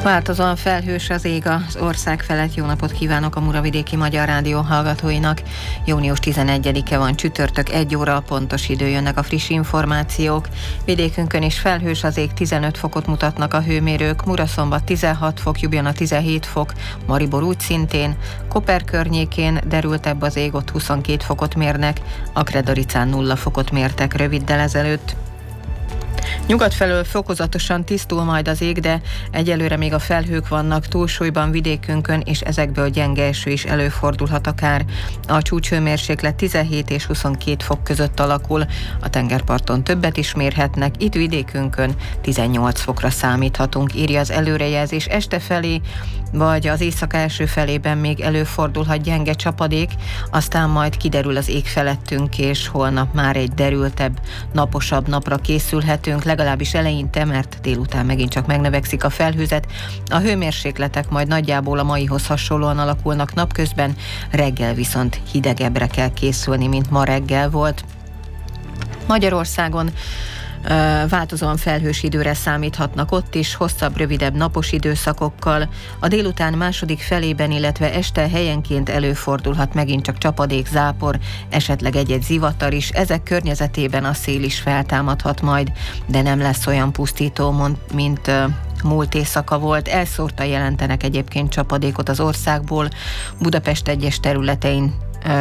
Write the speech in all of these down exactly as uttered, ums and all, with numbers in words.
Változóan felhős az ég az ország felett. Jó napot kívánok a Muravidéki Magyar Rádió hallgatóinak. június tizenegyedike van, csütörtök, egy óra a pontos idő, jönnek a friss információk. Vidékünkön is felhős az ég, tizenöt fokot mutatnak a hőmérők, Muraszombat tizenhat fok, Ljubljana tizenhét fok, Maribor úgy szintén, Koper környékén derültebb az ég, ott huszonkét fokot mérnek, Akredaricán nulla fokot mértek röviddel ezelőtt. Nyugat felől fokozatosan tisztul majd az ég, de egyelőre még a felhők vannak túlsúlyban vidékünkön, és ezekből gyenge eső is előfordulhat akár. A csúcshőmérséklet tizenhét és huszonkét fok között alakul, a tengerparton többet is mérhetnek, itt vidékünkön tizennyolc fokra számíthatunk, írja az előrejelzés. Este felé vagy az éjszaka első felében még előfordulhat gyenge csapadék, aztán majd kiderül az ég felettünk, és holnap már egy derültebb, naposabb napra készülhetünk, legalábbis eleinte, mert délután megint csak megnövekszik a felhőzet. A hőmérsékletek majd nagyjából a maihoz hasonlóan alakulnak napközben, reggel viszont hidegebbre kell készülni, mint ma reggel volt. Magyarországon változóan felhős időre számíthatnak ott is, hosszabb, rövidebb napos időszakokkal. A délután második felében, illetve este helyenként előfordulhat megint csak csapadék, zápor, esetleg egy-egy zivatar is. Ezek környezetében a szél is feltámadhat majd, de nem lesz olyan pusztító, mint múlt éjszaka volt. Elszórtan jelentenek egyébként csapadékot az országból. Budapest egyes területein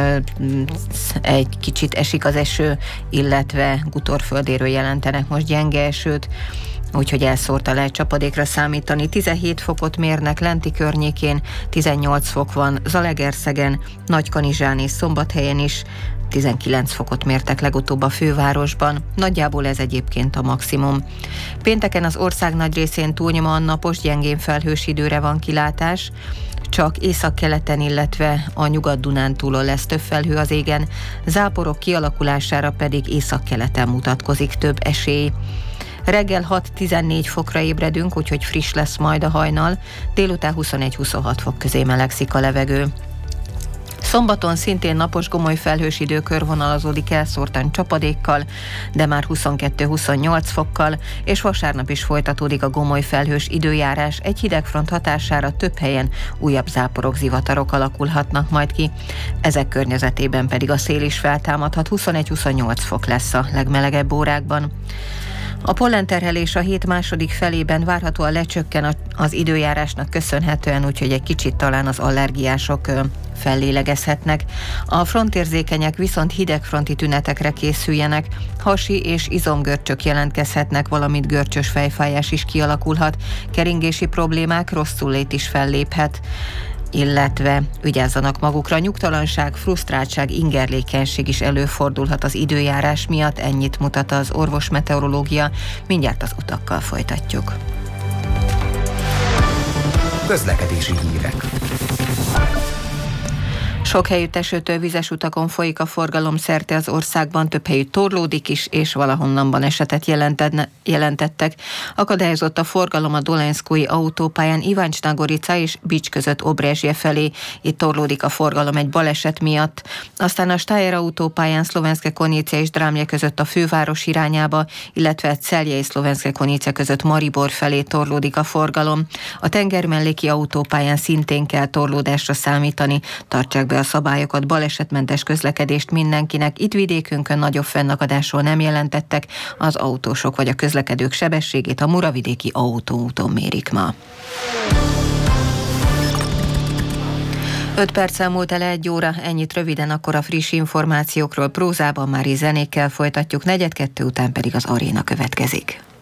egy kicsit esik az eső, illetve Gutorföldéről jelentenek most gyenge esőt, úgyhogy elszórta lehet csapadékra számítani. tizenhét fokot mérnek Lenti környékén, tizennyolc fok van Zalaegerszegen, Nagykanizsán és Szombathelyen is, tizenkilenc fokot mértek legutóbb a fővárosban, nagyjából ez egyébként a maximum. Pénteken az ország nagy részén túlnyomóan napos, gyengén felhős időre van kilátás, csak északkeleten, illetve a Nyugat-Dunántúlon lesz több felhő az égen, záporok kialakulására pedig északkeleten mutatkozik több esély. Reggel hat-tizennégy fokra ébredünk, úgyhogy friss lesz majd a hajnal, délután huszonegy-huszonhat fok közé melegszik a levegő. Szombaton szintén napos, gomoly felhős idő körvonalazódik elszórtan csapadékkal, de már huszonkettő-huszonnyolc fokkal, és vasárnap is folytatódik a gomoly felhős időjárás. Egy hidegfront hatására több helyen újabb záporok, zivatarok alakulhatnak majd ki. Ezek környezetében pedig a szél is feltámadhat, huszonegy-huszonnyolc fok lesz a legmelegebb órákban. A pollenterhelés a hét második felében várhatóan lecsökken az időjárásnak köszönhetően, úgyhogy egy kicsit talán az allergiások fellélegezhetnek. A frontérzékenyek viszont hidegfronti tünetekre készüljenek, hasi és izomgörcsök jelentkezhetnek, valamint görcsös fejfájás is kialakulhat, keringési problémák, rosszulét is felléphet, illetve vigyázzanak magukra, nyugtalanság, frusztráltság, ingerlékenység is előfordulhat az időjárás miatt, ennyit mutat az orvosmeteorológia. Mindjárt az utakkal folytatjuk. Közlekedési hírek. Sok helyütt esőtől vizes utakon folyik a forgalom szerte az országban, több helyütt torlódik is, és valahonnan balesetet jelentettek. Akadályozott a forgalom a Dolenszkói autópályán Iváncsnagorica és Bics között Obrezsje felé. Itt torlódik a forgalom egy baleset miatt. Aztán a Stájer autópályán Szlovenske Konjice és Drámje között a főváros irányába, illetve Celje és Szlovenske Konjice között Maribor felé torlódik a forgalom. A tengermelléki autópályán szintén kell torlódásra számítani. Tartsák be a szabályokat, balesetmentes közlekedést mindenkinek. Itt vidékünkön nagyobb fennakadásról nem jelentettek, az autósok vagy a közlekedők sebességét a Muravidéki autóúton mérik ma. öt perccel múlt el egy óra, ennyit röviden akkor a friss információkról, prózában már zenékkel folytatjuk, negyed kettő után pedig az Aréna következik.